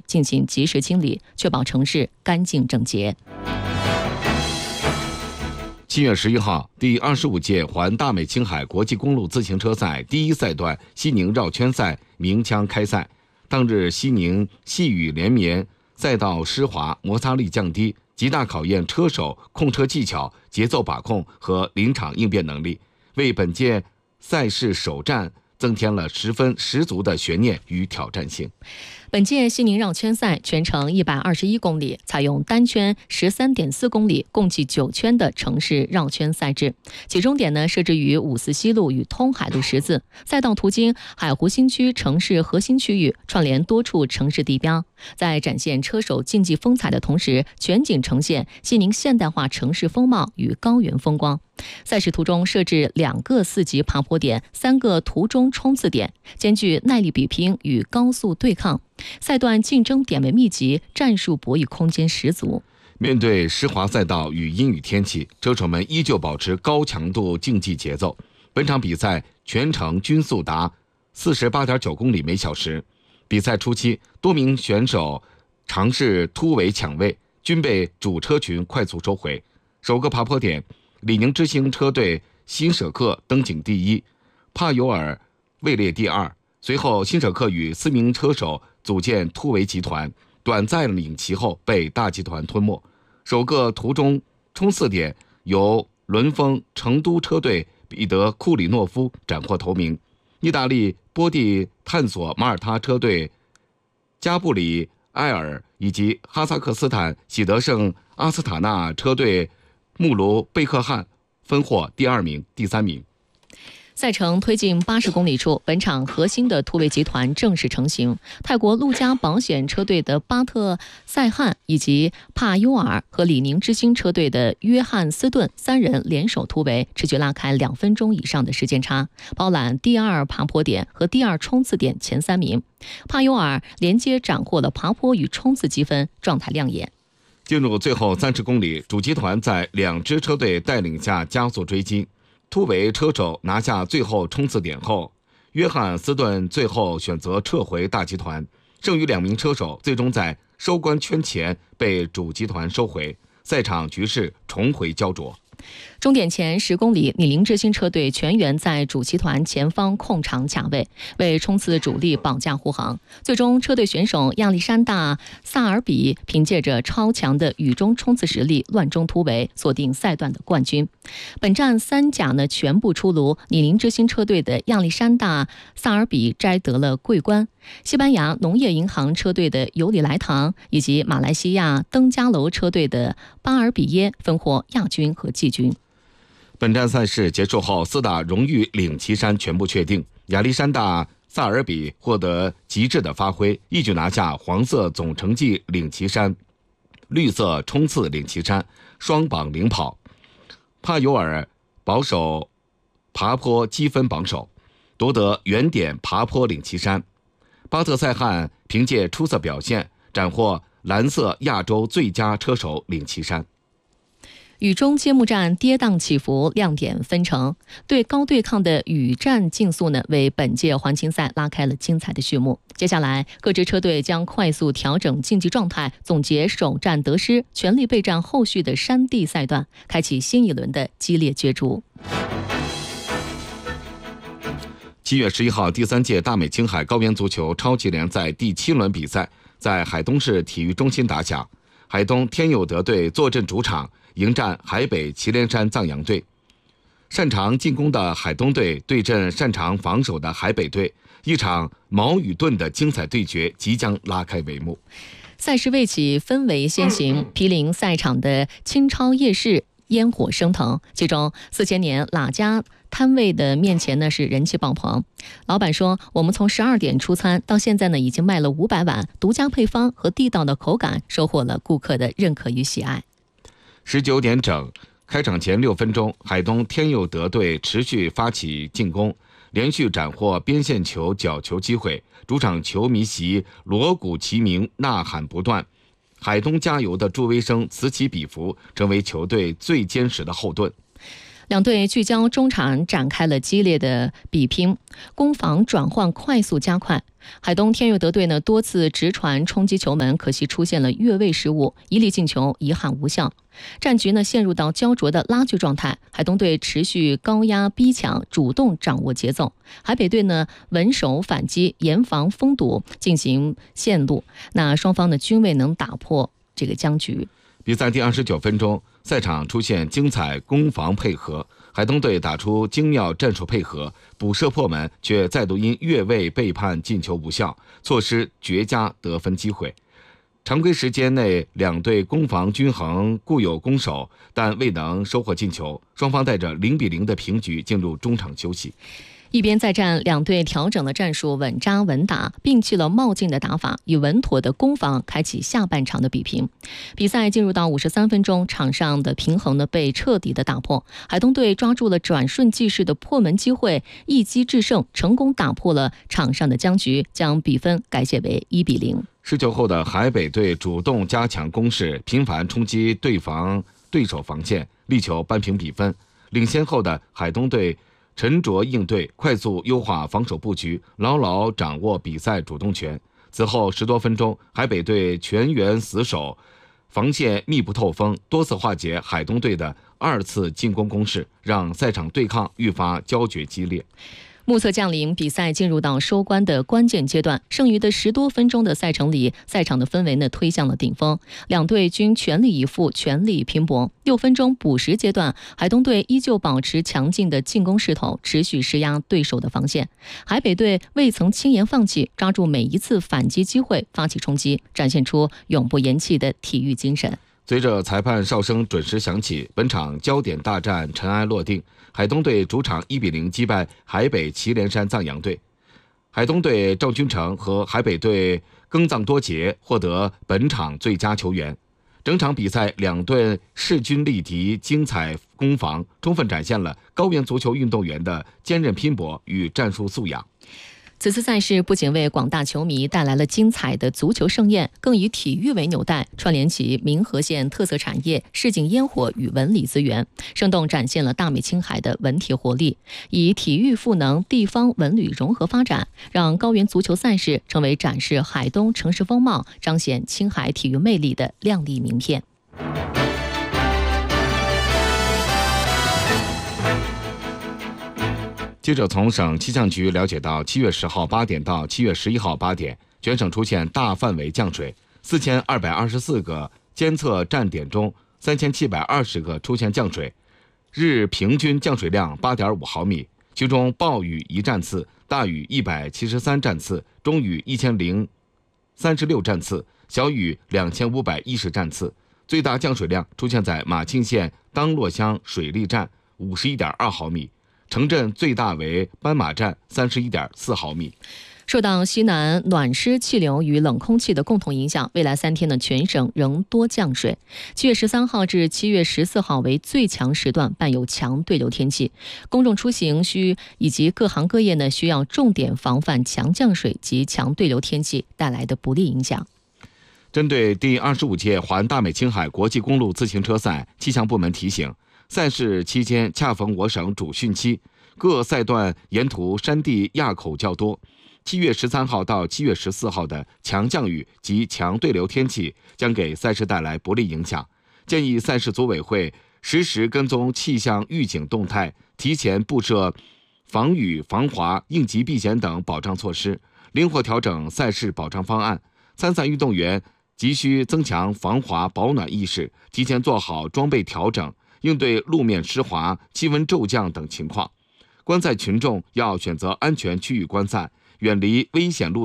进行及时清理，确保城市干净整洁。 7月11号，第25届环大美青海国际公路自行车赛第一赛段西宁绕圈赛鸣枪开赛。当日西宁细雨连绵，赛道湿滑，摩擦力降低，极大考验车手控车技巧、节奏把控和临场应变能力，为本届赛事首战增添了十足的悬念与挑战性。 本届西宁绕圈赛全程121公里，采用单圈13.4公里，共计9圈的城市绕圈赛制。起终点设置于五四西路与通海路十字，赛道途经海湖新区城市核心区域，串联多处城市地标。在展现车手竞技风采的同时，全景呈现西宁现代化城市风貌与高原风光。赛事途中设置2个4级爬坡点、3个途中冲刺点，兼具耐力比拼与高速对抗。赛段竞争点位密集，战术博弈空间十足。 面对湿滑赛道与阴雨天气，车手们依旧保持高强度竞技节奏。本场比赛全程均速达48.9公里每小时。比赛初期，多名选手尝试突围抢位，均被主车群快速收回。首个爬坡点，李宁之星车队辛舍克登顶第一，帕尤尔位列第二。随后，辛舍克与4名车手组建突围集团，短暂领旗后被大集团吞没。首个途中冲刺点由轮风成都车队彼得库里诺夫斩获头名，意大利波蒂探索马耳他车队加布里埃尔以及哈萨克斯坦喜德盛阿斯塔纳车队穆卢贝克汉分获第2名、第3名。 赛程推进80公里处，本场核心的突围集团正式成型。泰国陆家保险车队的巴特塞汉以及帕尤尔和李宁之星车队的约翰斯顿3人联手突围，持续拉开2分钟以上的时间差，包揽第2爬坡点和第2冲刺点前3名。帕尤尔连接斩获了爬坡与冲刺积分，状态亮眼。 进入最后30公里，主集团在2支车队带领下加速追击。突围车手拿下最后冲刺点后，约翰斯顿最后选择撤回大集团，剩余2名车手最终在收官圈前被主集团收回，赛场局势重回焦灼。 终点前10公里，李宁之星车队全员在主集团前方控场卡位，为冲刺主力保驾护航。最终，车队选手亚历山大·萨尔比凭借着超强的雨中冲刺实力，乱中突围，锁定赛段的冠军。本站3甲全部出炉，李宁之星车队的亚历山大·萨尔比摘得了桂冠，西班牙农业银行车队的尤里莱唐以及马来西亚登嘉楼车队的巴尔比耶分获亚军和季军。 本站赛事结束后，4大荣誉领旗衫全部确定，亚历山大·萨尔比获得极致的发挥，一举拿下黄色总成绩领旗衫、绿色冲刺领旗衫，双榜领跑。帕尤尔保守爬坡积分榜首，夺得原点爬坡领旗衫。巴特塞汉凭借出色表现，斩获蓝色亚洲最佳车手领旗衫。 雨中揭幕战跌宕起伏，亮点纷呈，对高对抗的雨战竞速为本届环青赛拉开了精彩的序幕。接下来，各支车队将快速调整竞技状态，总结首战得失，全力备战后续的山地赛段，开启新一轮的激烈角逐。 7月11号，第3届大美青海高原足球超级联赛第7轮比赛在海东市体育中心打响。海东天佑德队坐镇主场，迎战海北祁连山藏羊队。擅长进攻的海东队对阵擅长防守的海北队，一场矛与盾的精彩对决即将拉开帷幕。 赛事未起，氛围先行，毗邻赛场的清超夜市烟火升腾，其中4000年喇家摊位的面前是人气爆棚。老板说，我们从12点出餐到现在已经卖了500碗，独家配方和地道的口感收获了顾客的认可与喜爱。 19点整，开场前6分钟，海东天佑德队持续发起进攻，连续斩获边线球、角球机会，主场球迷席锣鼓齐鸣，呐喊不断。海东加油的助威声此起彼伏，成为球队最坚实的后盾。 两队聚焦中场展开了激烈的比拼，攻防转换快速加快。海东天悦德队呢多次直传冲击球门，可惜出现了越位失误，一粒进球遗憾无效。战局呢陷入到焦灼的拉锯状态，海东队持续高压逼抢，主动掌握节奏。海北队呢稳守反击，严防封堵，进行线路。那双方呢均未能打破这个僵局。 比赛第29分钟，赛场出现精彩攻防配合，海东队打出精妙战术配合，补射破门，却再度因越位被判进球无效，错失绝佳得分机会。常规时间内，两队攻防均衡，固有攻守，但未能收获进球，双方带着0-0的平局进入中场休息。 一边再战，两队调整了战术，稳扎稳打，摒弃了冒进的打法，以稳妥的攻防开启下半场的比拼。比赛进入到53分钟，场上的平衡呢被彻底的打破。海东队抓住了转瞬即逝的破门机会，一击制胜，成功打破了场上的僵局，将比分改写为1-0。 失球后的海北队主动加强攻势，频繁冲击对手防线，力求扳平比分。领先后的海东队沉着应对，快速优化防守布局，牢牢掌握比赛主动权。此后10多分钟，海北队全员死守，防线密不透风，多次化解海东队的2次进攻攻势，让赛场对抗愈发焦灼激烈。 暮色降临，比赛进入到收官的关键阶段。剩余的10多分钟的赛程里，赛场的氛围呢推向了顶峰，两队均全力以赴，全力拼搏。6分钟补时阶段，海东队依旧保持强劲的进攻势头，持续施压对手的防线。海北队未曾轻言放弃，抓住每一次反击机会，发起冲击，展现出永不言弃的体育精神。 随着裁判哨声准时响起，本场焦点大战尘埃落定。海东队主场1-0击败海北祁连山藏羊队，海东队赵君成和海北队庚藏多杰获得本场最佳球员。整场比赛两队势均力敌，精彩攻防，充分展现了高原足球运动员的坚韧拼搏与战术素养。 此次赛事不仅为广大球迷带来了精彩的足球盛宴，更以体育为纽带，串联起民和县特色产业、市井烟火与文旅资源，生动展现了大美青海的文体活力，以体育赋能地方文旅融合发展，让高原足球赛事成为展示海东城市风貌、彰显青海体育魅力的亮丽名片。 记者从省气象局了解到，7月10号8点到7月11号8点，全省出现大范围降水，4224个监测站点中，3720个出现降水，日平均降水量8.5毫米，其中暴雨1站次，大雨173站次，中雨1036站次，小雨2510站次。最大降水量出现在马庆县当洛乡水利站51.2毫米。城镇最大为斑马站31.4毫米。 受到西南暖湿气流与冷空气的共同影响，未来3天呢，全省仍多降水。7月13号至7月14号为最强时段，伴有强对流天气。公众出行以及各行各业呢，需要重点防范强降水及强对流天气带来的不利影响。 针对第25届环大美青海国际公路自行车赛，气象部门提醒，赛事期间恰逢我省主汛期，各赛段沿途山地垭口较多。7月13号到7月14号的强降雨及强对流天气将给赛事带来不利影响。建议赛事组委会实时跟踪气象预警动态，提前布设防雨、防滑、应急避险等保障措施，灵活调整赛事保障方案。参赛运动员急需增强防滑保暖意识，提前做好装备调整，应对路面湿滑、气温骤降等情况。观赛群众要选择安全区域观赛，远离危险路